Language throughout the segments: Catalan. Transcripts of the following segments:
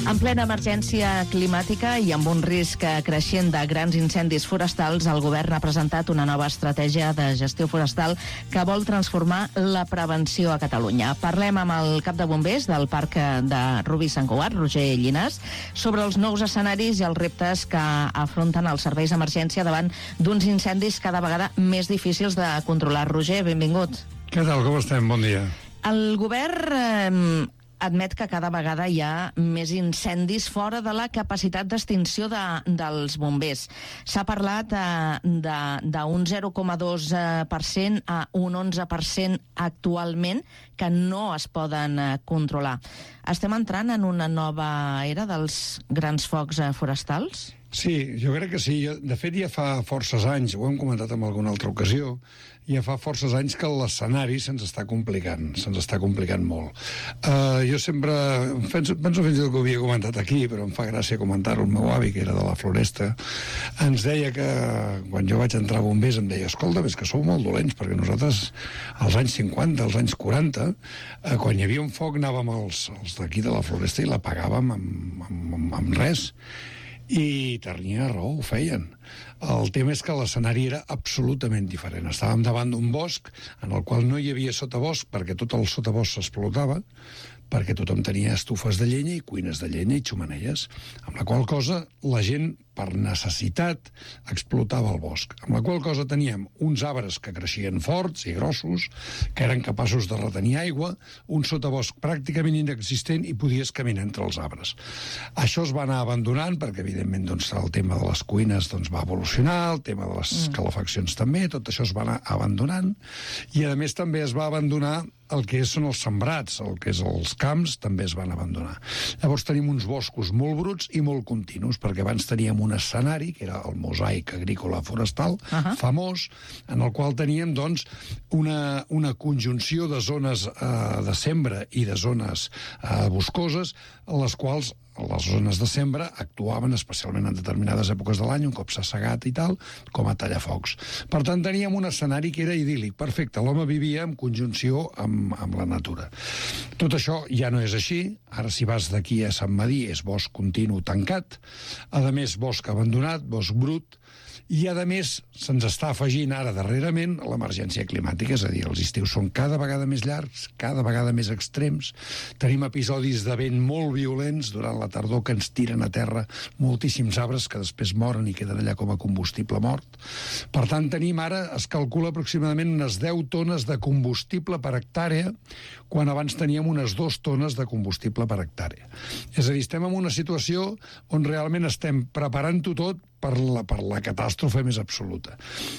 En plena emergència climàtica i amb un risc creixent de grans incendis forestals, el govern ha presentat una nova estratègia de gestió forestal que vol transformar la prevenció a Catalunya. Parlem amb el cap de bombers del Parc de Rubí Sant Cugat, Roger Llinàs, sobre els nous escenaris i els reptes que afronten els serveis d'emergència davant d'uns incendis cada vegada més difícils de controlar. Roger, benvingut. Què tal, com estem? Bon dia. El govern admet que cada vegada hi ha més incendis fora de la capacitat d'extinció dels bombers. S'ha parlat d'un 0,2% a un 11% actualment que no es poden controlar. Estem entrant en una nova era dels grans focs forestals? Sí, jo crec que sí. De fet, ja fa forces anys, ho hem comentat en alguna altra ocasió, ja fa forces anys que l'escenari se'ns està complicant molt. Jo sempre, penso fins i tot que ho havia comentat aquí, però em fa gràcia comentar-ho, el meu avi, que era de la Floresta, ens deia que, quan jo vaig entrar a bombers, em deia, escolta, és que sou molt dolents, perquè nosaltres, als anys 50, als anys 40, quan hi havia un foc, anàvem els d'aquí de la Floresta i l'apagàvem amb res. I tenia raó, ho feien. El tema és que l'escenari era absolutament diferent. Estàvem davant d'un bosc en el qual no hi havia sotabosc perquè tot el sotabosc s'explotava, perquè tothom tenia estufes de llenya i cuines de llenya i xumanelles, amb la qual cosa la gent, per necessitat, explotava el bosc. Amb la qual cosa teníem uns arbres que creixien forts i grossos, que eren capaços de retenir aigua, un sotabosc pràcticament inexistent i podies caminar entre els arbres. Això es va anar abandonant perquè, evidentment, el tema de les cuines va evolucionar, el tema de les calefaccions també, tot això es va anar abandonant, i a més també es va abandonar el que són els sembrats, el que és els camps, també es van abandonar. Llavors tenim uns boscos molt bruts i molt continus, perquè abans teníem un escenari, que era el mosaic agrícola forestal, famós, en el qual teníem, doncs, una conjunció de zones de sembra i de zones boscoses, en les quals les zones de sembra actuaven especialment en determinades èpoques de l'any, un cop s'ha segat i tal, com a tallafocs. Per tant, teníem un escenari que era idíl·lic, perfecte. L'home vivia en conjunció amb la natura. Tot això ja no és així. Ara, si vas d'aquí a Sant Medir, és bosc continu tancat, a més, bosc abandonat, bosc brut, i a més se'ns està afegint ara darrerament l'emergència climàtica, és a dir, els estius són cada vegada més llargs, cada vegada més extrems, tenim episodis de vent molt violents durant la tardor que ens tiren a terra moltíssims arbres que després moren i queden allà com a combustible mort. Per tant, tenim ara, es calcula aproximadament unes 10 tones de combustible per hectàrea, quan abans teníem unes 2 tones de combustible per hectàrea. És a dir, estem en una situació on realment estem preparant-ho tot per la catàstrofe més absoluta.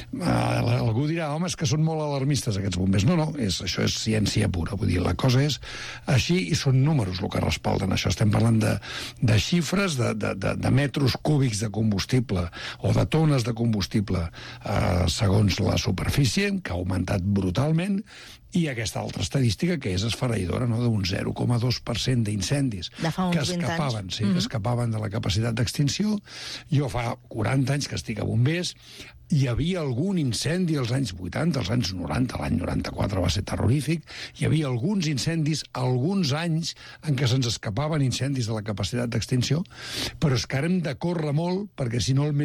Algú dirà, home, és que són molt alarmistes aquests bombers. No, això és ciència pura. Vull dir, la cosa és així i són números el que respalden això. Estem parlant de xifres, de metres cúbics de combustible o de tones de combustible segons la superfície, que ha augmentat brutalment, i aquesta altra estadística que és esfereïdora, no? D'un 0,2% d'incendis que escapaven de la capacitat d'extinció. Jo fa 40 anys que estic a bombers, hi havia algun incendi als anys 80, als anys 90, l'any 94 va ser terrorífic, hi havia alguns incendis, alguns anys en què se'ns escapaven incendis de la capacitat d'extinció, però és que ara hem de córrer molt, perquè si no el